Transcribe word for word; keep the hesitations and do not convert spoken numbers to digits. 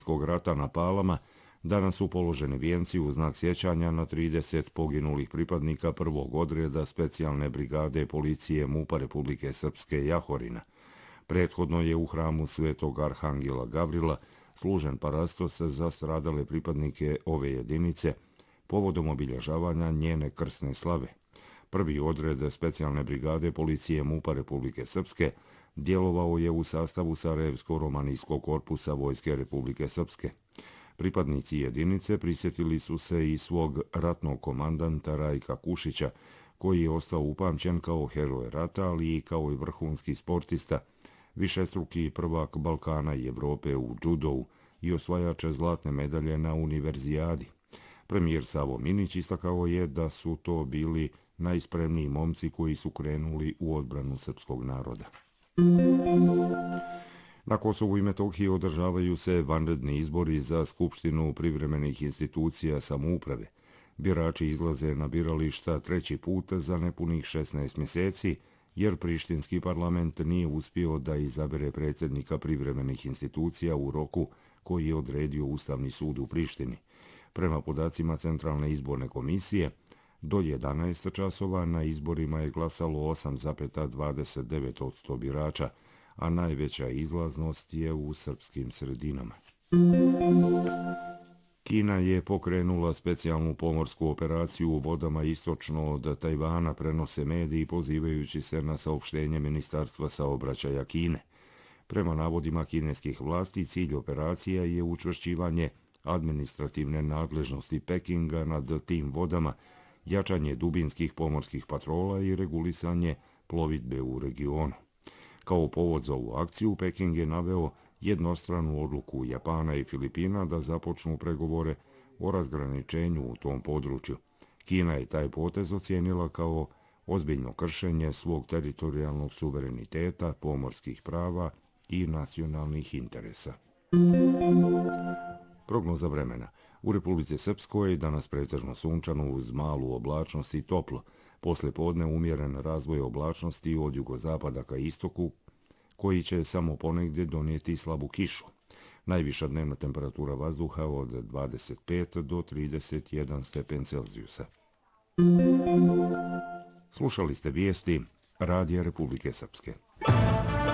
rata na Palama danas su položeni vijenci u znak sjećanja na trideset poginulih pripadnika prvog odreda specijalne brigade policije MUP-a Republike Srpske Jahorina. Prethodno je u hramu Svetog Arhangela Gavrila služen parastos za stradale pripadnike ove jedinice povodom obilježavanja njene krsne slave. Prvi odred specijalne brigade policije MUP-a Republike Srpske djelovao je u sastavu Sarajevsko-romanijskog korpusa Vojske Republike Srpske. Pripadnici jedinice prisjetili su se i svog ratnog komandanta Rajka Kušića, koji je ostao upamćen kao heroj rata, ali i kao i vrhunski sportista, višestruki prvak Balkana i Evrope u džudovu i osvajače zlatne medalje na univerzijadi. Premijer Savo Minić istakao je da su to bili najspremniji momci koji su krenuli u odbranu srpskog naroda. Na Kosovu i Metohiji održavaju se vanredni izbori za Skupštinu privremenih institucija samouprave. Birači izlaze na birališta treći put za nepunih šesnaest mjeseci, jer prištinski parlament nije uspio da izabere predsjednika privremenih institucija u roku koji je odredio Ustavni sud u Prištini. Prema podacima Centralne izborne komisije, do jedanaest časova na izborima je glasalo osam zarez dvadeset devet posto birača, a najveća izlaznost je u srpskim sredinama. Kina je pokrenula specijalnu pomorsku operaciju u vodama istočno od Tajvana, prenose mediji pozivajući se na saopštenje Ministarstva saobraćaja Kine. Prema navodima kineskih vlasti, cilj operacije je učvršćivanje administrativne nadležnosti Pekinga nad tim vodama, jačanje dubinskih pomorskih patrola i regulisanje plovidbe u regionu. Kao povod za ovu akciju, Peking je naveo jednostranu odluku Japana i Filipina da započnu pregovore o razgraničenju u tom području. Kina je taj potez ocijenila kao ozbiljno kršenje svog teritorijalnog suvereniteta, pomorskih prava i nacionalnih interesa. Prognoza vremena. U Republici Srpskoj danas pretežno sunčano uz malu oblačnost i toplo. Posle podne umjeren razvoj oblačnosti od jugozapada ka istoku, koji će samo ponegdje donijeti slabu kišu. Najviša dnevna temperatura vazduha od dvadeset pet do trideset jedan stepen Celzijusa. Slušali ste vijesti Radija Republike Srpske.